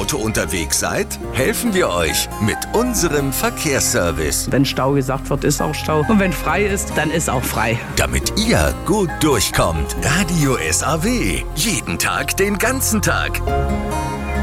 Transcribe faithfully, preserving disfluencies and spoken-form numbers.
Auto unterwegs seid? Helfen wir euch mit unserem Verkehrsservice. Wenn Stau gesagt wird, ist auch Stau. Und wenn frei ist, dann ist auch frei. Damit ihr gut durchkommt. Radio S A W. Jeden Tag, den ganzen Tag.